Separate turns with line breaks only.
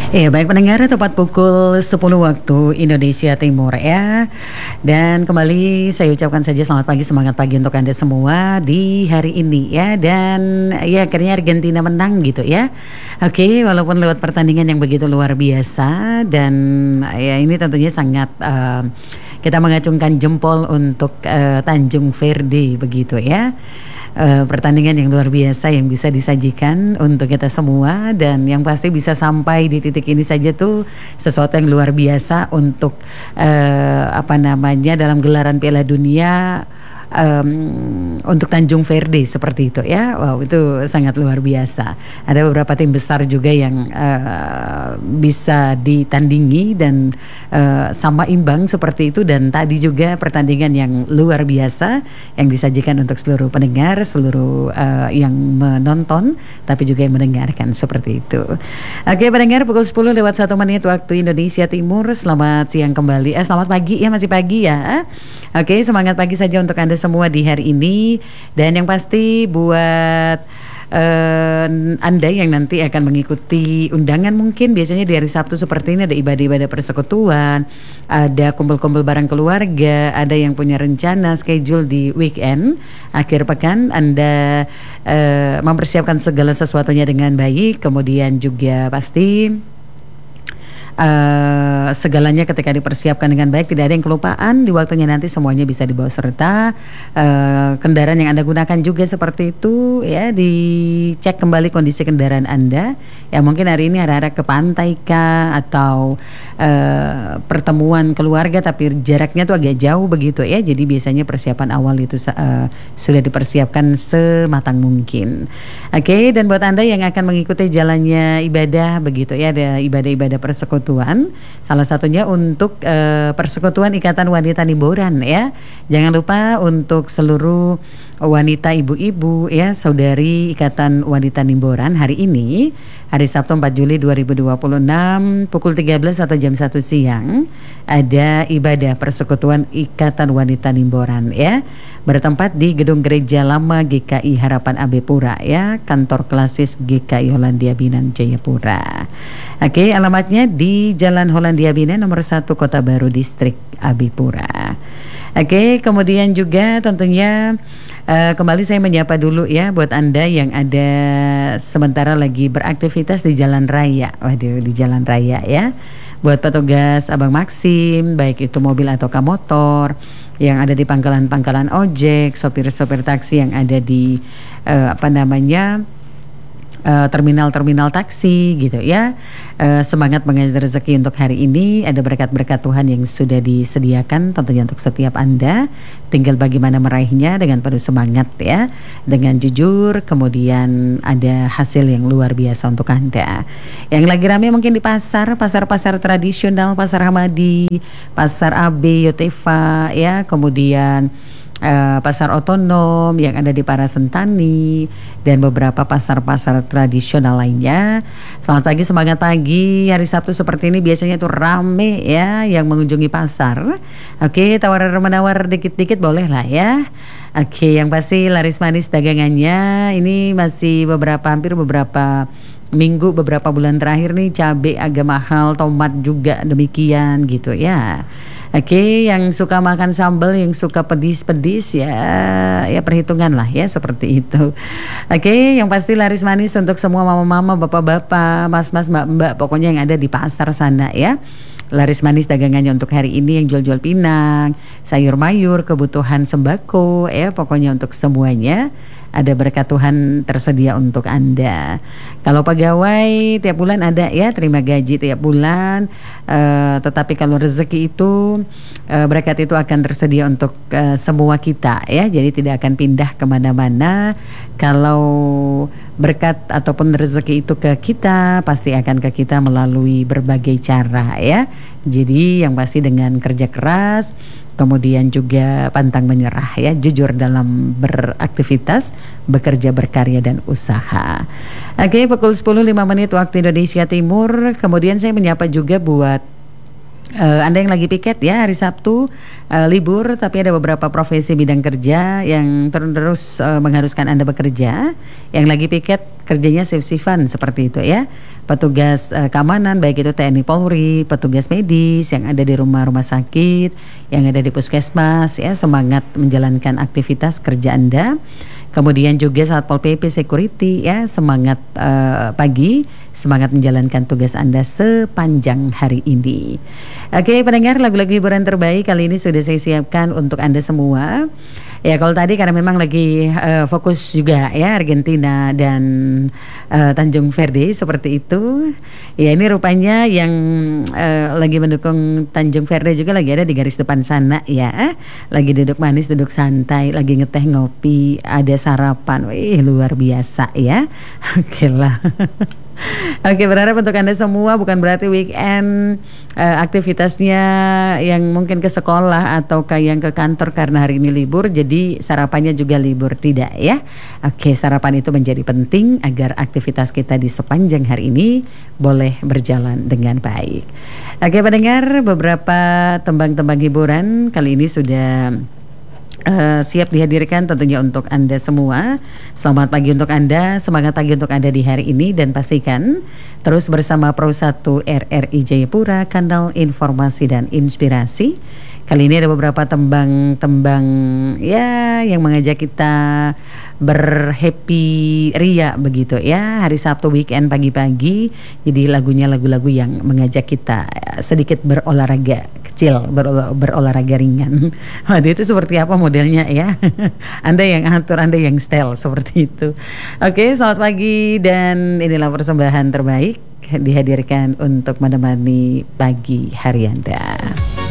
Iya, baik pendengar, tepat pukul 10 waktu Indonesia Timur ya. Dan kembali saya ucapkan saja selamat pagi, semangat pagi untuk Anda semua di hari ini ya. Dan ya akhirnya Argentina menang gitu ya. Oke, walaupun lewat pertandingan yang begitu luar biasa. Dan ya ini tentunya sangat kita mengacungkan jempol untuk Tanjung Verde begitu ya. Pertandingan yang luar biasa yang bisa disajikan untuk kita semua, dan yang pasti bisa sampai di titik ini saja tuh sesuatu yang luar biasa untuk dalam gelaran Piala Dunia untuk Tanjung Verde seperti itu ya. Wow, itu sangat luar biasa. Ada beberapa tim besar juga yang bisa ditandingi dan sama imbang seperti itu. Dan tadi juga pertandingan yang luar biasa yang disajikan untuk seluruh pendengar, seluruh yang menonton tapi juga yang mendengarkan seperti itu. Oke pendengar, pukul 10 lewat 1 menit waktu Indonesia Timur. Selamat siang kembali, selamat pagi ya, masih pagi ya. Oke, semangat pagi saja untuk Anda semua di hari ini. Dan yang pasti buat Anda yang nanti akan mengikuti undangan, mungkin biasanya di hari Sabtu seperti ini ada ibadah-ibadah persekutuan, ada kumpul-kumpul bareng keluarga, ada yang punya rencana schedule di weekend, akhir pekan, Anda mempersiapkan segala sesuatunya dengan baik. Kemudian juga pasti segalanya ketika dipersiapkan dengan baik, tidak ada yang kelupaan di waktunya nanti, semuanya bisa dibawa serta. Kendaraan yang Anda gunakan juga seperti itu ya, dicek kembali kondisi kendaraan Anda. Ya mungkin hari ini arah-arah ke pantai kah, atau pertemuan keluarga tapi jaraknya tuh agak jauh begitu ya. Jadi biasanya persiapan awal itu sudah dipersiapkan sematang mungkin. Oke, dan buat Anda yang akan mengikuti jalannya ibadah begitu ya, ada ibadah-ibadah persekutuan. Salah satunya untuk Persekutuan Ikatan Wanita Nimboran ya. Jangan lupa untuk seluruh wanita, ibu-ibu ya, saudari Ikatan Wanita Nimboran, hari ini hari Sabtu 4 Juli 2026 pukul 13 atau jam 1 siang ada ibadah Persekutuan Ikatan Wanita Nimboran ya, bertempat di Gedung Gereja Lama GKI Harapan Abepura ya, kantor klasis GKI Hollandia Binan Jayapura. Oke, alamatnya di Jalan Hollandia Binan nomor 1 Kota Baru Distrik Abipura. Oke, kemudian juga tentunya kembali saya menyapa dulu ya buat Anda yang ada sementara lagi beraktivitas di jalan raya. Waduh, di jalan raya ya. Buat petugas Abang Maxim, baik itu mobil atau motor yang ada di pangkalan-pangkalan ojek, sopir-sopir taksi yang ada di terminal-terminal taksi gitu ya. Semangat mengajar rezeki untuk hari ini. Ada berkat-berkat Tuhan yang sudah disediakan tentunya untuk setiap Anda. Tinggal bagaimana meraihnya dengan penuh semangat ya, dengan jujur. Kemudian ada hasil yang luar biasa untuk Anda. Yang lagi ramai mungkin di pasar-pasar tradisional, Pasar Hamadi, Pasar AB, Yotefa ya, kemudian pasar otonom yang ada di Parasentani, dan beberapa pasar-pasar tradisional lainnya. Selamat pagi, semangat pagi. Hari Sabtu seperti ini biasanya tuh rame ya yang mengunjungi pasar. Oke, tawar-menawar dikit-dikit boleh lah ya. Oke, yang pasti laris manis dagangannya. Ini masih hampir beberapa minggu, beberapa bulan terakhir nih cabai agak mahal, tomat juga demikian gitu ya. Oke, yang suka makan sambal, yang suka pedis-pedis ya perhitungan lah ya seperti itu. Oke, yang pasti laris manis untuk semua mama-mama, bapak-bapak, mas-mas, mbak-mbak, pokoknya yang ada di pasar sana ya. Laris manis dagangannya untuk hari ini, yang jual-jual pinang, sayur mayur, kebutuhan sembako ya, pokoknya untuk semuanya ada berkat Tuhan tersedia untuk Anda. Kalau pegawai tiap bulan ada ya, terima gaji tiap bulan. Tetapi kalau rezeki itu berkat itu akan tersedia untuk semua kita ya. Jadi tidak akan pindah kemana-mana. Kalau berkat ataupun rezeki itu ke kita, pasti akan ke kita melalui berbagai cara ya. Jadi yang pasti dengan kerja keras, kemudian juga pantang menyerah ya, jujur dalam beraktivitas, bekerja, berkarya dan usaha. Oke, pukul 10.05 waktu Indonesia Timur. Kemudian saya menyapa juga buat Anda yang lagi piket ya hari Sabtu libur, tapi ada beberapa profesi bidang kerja yang terus mengharuskan Anda bekerja. Yang lagi piket kerjanya shift-shiftan seperti itu ya. Petugas keamanan baik itu TNI Polri, petugas medis yang ada di rumah-rumah sakit, yang ada di puskesmas ya, semangat menjalankan aktivitas kerja Anda. Kemudian juga Satpol PP Security ya, semangat pagi, semangat menjalankan tugas Anda sepanjang hari ini. Oke, pendengar, lagu-lagu hiburan terbaik kali ini sudah saya siapkan untuk Anda semua. Ya, kalau tadi karena memang lagi fokus juga ya Argentina dan Tanjung Verde seperti itu. Ya, ini rupanya yang lagi mendukung Tanjung Verde juga lagi ada di garis depan sana ya. Lagi duduk manis, duduk santai, lagi ngeteh ngopi, ada sarapan. Wih, luar biasa ya. Oke lah. Oke, berharap untuk Anda semua bukan berarti weekend aktivitasnya yang mungkin ke sekolah atau yang ke kantor karena hari ini libur, jadi sarapannya juga libur, tidak ya. Oke, sarapan itu menjadi penting agar aktivitas kita di sepanjang hari ini boleh berjalan dengan baik. Oke, pendengar, beberapa tembang-tembang hiburan kali ini sudah siap dihadirkan tentunya untuk Anda semua. Selamat pagi untuk Anda, semangat pagi untuk Anda di hari ini, dan pastikan terus bersama Pro 1 RRI Jayapura, kanal informasi dan inspirasi. Kali ini ada beberapa tembang-tembang ya yang mengajak kita berhappy ria begitu ya. Hari Sabtu weekend pagi-pagi, jadi lagunya lagu-lagu yang mengajak kita sedikit berolahraga kecil, berolahraga ringan. Waduh, itu seperti apa modelnya ya? Anda yang atur, Anda yang style seperti itu. Oke, selamat pagi dan inilah persembahan terbaik dihadirkan untuk menemani pagi hari Anda.